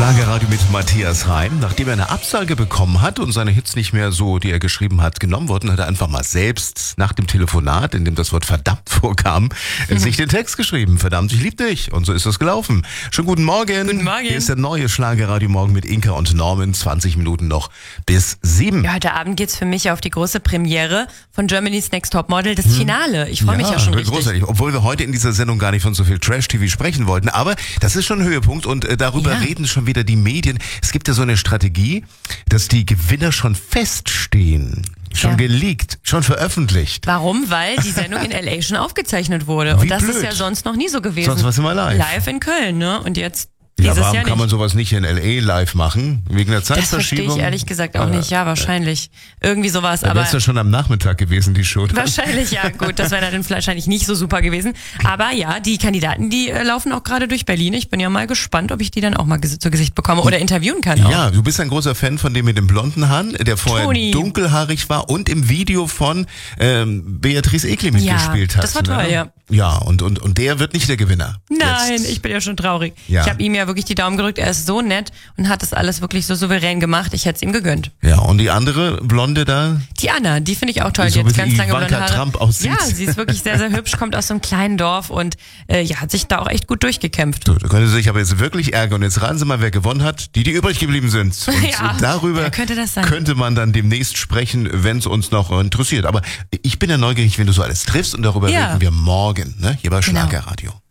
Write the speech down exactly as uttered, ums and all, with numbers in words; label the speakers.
Speaker 1: Schlagerradio mit Matthias Reim. Nachdem er eine Absage bekommen hat und seine Hits nicht mehr so, die er geschrieben hat, genommen wurden, hat er einfach mal selbst nach dem Telefonat, in dem das Wort verdammt vorkam, mhm. sich den Text geschrieben. Verdammt, ich lieb dich. Und so ist das gelaufen. Schönen guten Morgen.
Speaker 2: Guten Morgen.
Speaker 1: Hier ist der neue Schlagerradio Morgen mit Inka und Norman. zwanzig Minuten noch bis sieben.
Speaker 2: Ja, heute Abend geht's für mich auf die große Premiere von Germany's Next Topmodel, das Finale. Ich freue mich ja schon richtig.
Speaker 1: Großartig. Obwohl wir heute in dieser Sendung gar nicht von so viel Trash-T V sprechen wollten. Aber das ist schon ein Höhepunkt und äh, darüber
Speaker 2: Ja.
Speaker 1: reden schon wieder die Medien. Es gibt ja so eine Strategie, dass die Gewinner schon feststehen. Schon
Speaker 2: Ja.
Speaker 1: geleakt, schon veröffentlicht.
Speaker 2: Warum? Weil die Sendung in L A schon aufgezeichnet wurde.
Speaker 1: Wie
Speaker 2: Und das
Speaker 1: blöd.
Speaker 2: ist ja sonst noch nie so gewesen.
Speaker 1: Sonst war es immer live.
Speaker 2: Live in Köln, ne? Und jetzt
Speaker 1: Ja,
Speaker 2: dieses
Speaker 1: warum
Speaker 2: Jahr
Speaker 1: kann
Speaker 2: nicht.
Speaker 1: man sowas nicht in L A live machen? Wegen der
Speaker 2: Das verstehe
Speaker 1: Zeitverschiebung?
Speaker 2: ich ehrlich gesagt auch nicht. Ja, wahrscheinlich. Irgendwie sowas.
Speaker 1: Da
Speaker 2: Aber
Speaker 1: wäre es ja schon am Nachmittag gewesen, die Show.
Speaker 2: wahrscheinlich, ja, gut, das wäre dann wahrscheinlich nicht so super gewesen. Aber ja, die Kandidaten, die äh, laufen auch gerade durch Berlin. Ich bin ja mal gespannt, ob ich die dann auch mal ges- zu Gesicht bekomme oder interviewen kann. Auch.
Speaker 1: Ja, du bist ein großer Fan von dem mit dem blonden Haaren, der vorher
Speaker 2: Toni.
Speaker 1: dunkelhaarig war und im Video von ähm, Beatrice Egli mitgespielt hat.
Speaker 2: das war toll,
Speaker 1: ne?
Speaker 2: ja.
Speaker 1: Ja, und, und, und der wird nicht der Gewinner.
Speaker 2: Nein,
Speaker 1: Jetzt.
Speaker 2: ich bin ja schon traurig.
Speaker 1: Ja.
Speaker 2: Ich habe ihm ja wirklich die Daumen gedrückt. Er ist so nett und hat das alles wirklich so souverän gemacht. Ich hätte es ihm gegönnt.
Speaker 1: Ja, und die andere Blonde da?
Speaker 2: Die Anna, die finde ich auch toll.
Speaker 1: So
Speaker 2: die hat
Speaker 1: wie
Speaker 2: ganz
Speaker 1: die
Speaker 2: lange blonde
Speaker 1: Ivanka
Speaker 2: Haare.
Speaker 1: Trump aussieht.
Speaker 2: Ja, sie ist wirklich sehr, sehr hübsch, kommt aus so einem kleinen Dorf und äh, ja, hat sich da auch echt gut durchgekämpft.
Speaker 1: So, da können Sie sich aber jetzt wirklich ärgern. Und jetzt raten Sie mal, wer gewonnen hat. Die, die übrig geblieben sind. Und
Speaker 2: Ja,
Speaker 1: darüber
Speaker 2: wer könnte das sein?
Speaker 1: könnte man dann demnächst sprechen, wenn es uns noch interessiert. Aber ich bin ja neugierig, wenn du so alles triffst. Und darüber
Speaker 2: Ja.
Speaker 1: reden wir morgen, ne? Hier bei
Speaker 2: Genau.
Speaker 1: Schlagerradio.